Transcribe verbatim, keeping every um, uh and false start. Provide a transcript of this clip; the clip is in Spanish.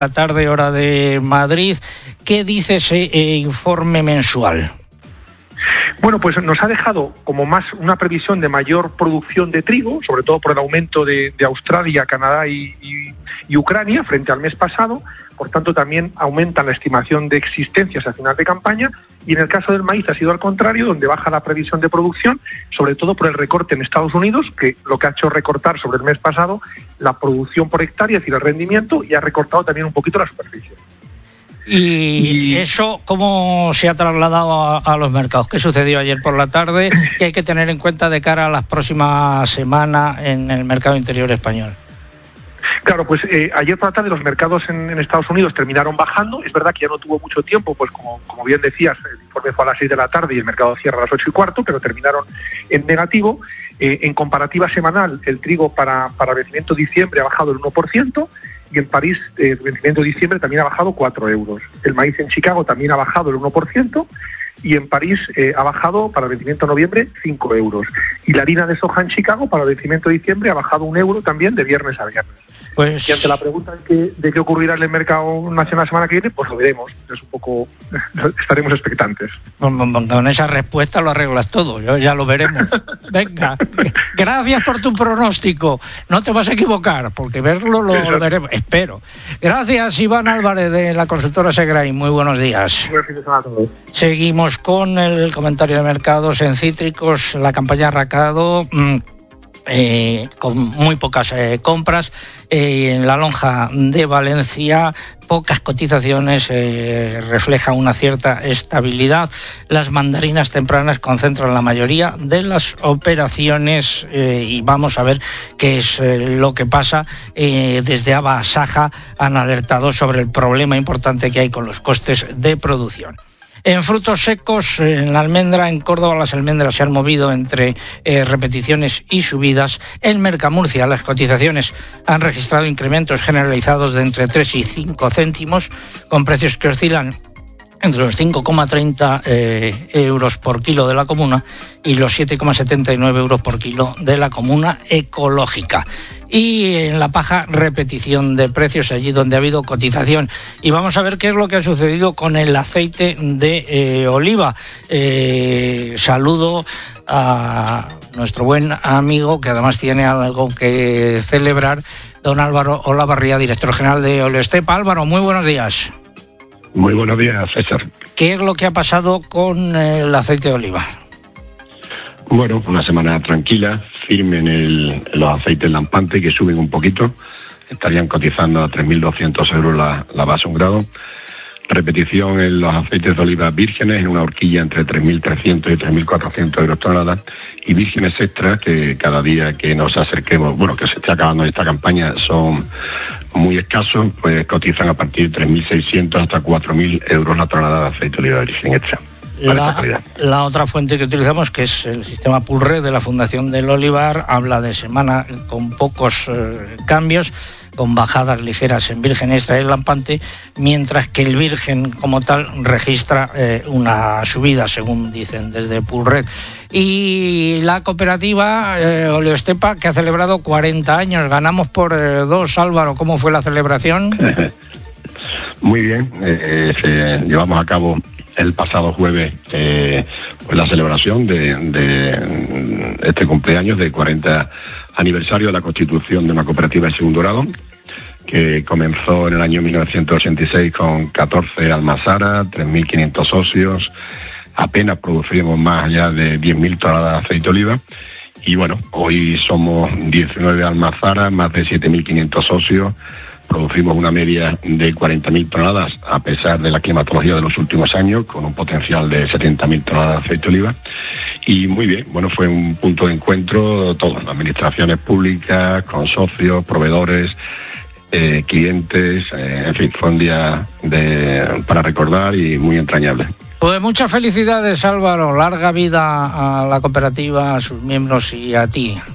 La tarde, hora de Madrid. ¿Qué dice ese eh, informe mensual? Bueno, pues nos ha dejado como más una previsión de mayor producción de trigo, sobre todo por el aumento de, de Australia, Canadá y, y, y Ucrania frente al mes pasado. Por tanto, también aumenta la estimación de existencias a final de campaña. Y en el caso del maíz ha sido al contrario, donde baja la previsión de producción, sobre todo por el recorte en Estados Unidos, que lo que ha hecho recortar sobre el mes pasado la producción por hectárea, es decir, el rendimiento, y ha recortado también un poquito la superficie. ¿Y, y eso cómo se ha trasladado a, a los mercados? ¿Qué sucedió ayer por la tarde? ¿Qué hay que tener en cuenta de cara a las próximas semanas en el mercado interior español? Claro, pues eh, ayer por la tarde los mercados en, en Estados Unidos terminaron bajando. Es verdad que ya no tuvo mucho tiempo, pues como, como bien decías, el informe fue a las seis de la tarde y el mercado cierra a las ocho y cuarto, pero terminaron en negativo. Eh, en comparativa semanal, el trigo para, para vencimiento de diciembre ha bajado el uno por ciento, y en París eh, el vencimiento de diciembre también ha bajado cuatro euros. El maíz en Chicago también ha bajado el uno por ciento, y en París eh, ha bajado para el vencimiento de noviembre cinco euros. Y la harina de soja en Chicago para el vencimiento de diciembre ha bajado un euro también de viernes a viernes. Pues... Y ante la pregunta de qué, de qué ocurrirá en el mercado nacional la semana que viene, pues lo veremos. Es un poco, estaremos expectantes. Con, con, con esa respuesta lo arreglas todo, yo ya lo veremos. Venga, gracias por tu pronóstico. No te vas a equivocar, porque verlo lo, lo veremos, espero. Gracias, Iván Álvarez, de la consultora Segrain. Muy buenos días. Buen fin de semana a todos. Seguimos con el comentario de mercados en cítricos. La campaña ha arrancado mmm, eh, con muy pocas eh, compras. Eh, en la lonja de Valencia, pocas cotizaciones, eh, refleja una cierta estabilidad. Las mandarinas tempranas concentran la mayoría de las operaciones eh, y vamos a ver qué es eh, lo que pasa. Eh, desde Aba Saja han alertado sobre el problema importante que hay con los costes de producción. En frutos secos, en la almendra, en Córdoba las almendras se han movido entre eh, repeticiones y subidas. En Mercamurcia las cotizaciones han registrado incrementos generalizados de entre tres y cinco céntimos, con precios que oscilan entre los cinco coma treinta eh, euros por kilo de la comuna y los siete coma setenta y nueve euros por kilo de la comuna ecológica. Y en la paja, repetición de precios allí donde ha habido cotización. Y vamos a ver qué es lo que ha sucedido con el aceite de eh, oliva. Eh, saludo a nuestro buen amigo, que además tiene algo que celebrar, don Álvaro Olavarría, director general de Oleostepa. Álvaro, muy buenos días. Muy buenos días, César. ¿Qué es lo que ha pasado con el aceite de oliva? Bueno, una semana tranquila, firme en, el, en los aceites lampantes, que suben un poquito. Estarían cotizando a tres mil doscientos euros la, la base un grado. Repetición en los aceites de oliva vírgenes, en una horquilla entre tres mil trescientos y tres mil cuatrocientos euros toneladas. Y vírgenes extras, que cada día que nos acerquemos, bueno, que se esté acabando esta campaña, son muy escasos, pues cotizan a partir de tres mil seiscientos hasta cuatro mil euros la tonelada de aceite de oliva virgen extra. La, la otra fuente que utilizamos, que es el sistema Pulred de la Fundación del Olivar, habla de semana con pocos eh, cambios, con bajadas ligeras en virgen extra y lampante, mientras que el virgen como tal registra eh, una subida, según dicen desde Pulred. Y la cooperativa eh, Oleostepa, que ha celebrado cuarenta años, ganamos por eh, dos. Álvaro, ¿cómo fue la celebración? Muy bien, eh, eh, llevamos a cabo el pasado jueves eh, pues la celebración de, de este cumpleaños de cuarenta aniversario de la constitución de una cooperativa de segundo grado, que comenzó en el año mil novecientos ochenta y seis con catorce almazaras, tres mil quinientos socios, apenas producimos más allá de diez mil toneladas de aceite de oliva. Y bueno, hoy somos diecinueve almazaras, más de siete mil quinientos socios. Producimos una media de cuarenta mil toneladas, a pesar de la climatología de los últimos años, con un potencial de setenta mil toneladas de aceite de oliva. Y muy bien, bueno, fue un punto de encuentro, todas las administraciones públicas, con socios, proveedores, eh, clientes, eh, en fin, fue un día de, para recordar y muy entrañable. Pues muchas felicidades, Álvaro, larga vida a la cooperativa, a sus miembros y a ti.